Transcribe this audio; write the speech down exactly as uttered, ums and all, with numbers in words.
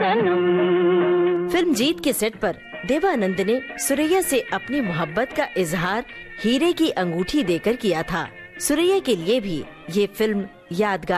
सनम। Film जीत के set पर देवानंद ने सुरैया से अपनी मोहब्बत का इजहार हीरे की अंगूठी देकर किया था। सुरैया के लिए भी ये फिल्म यादगार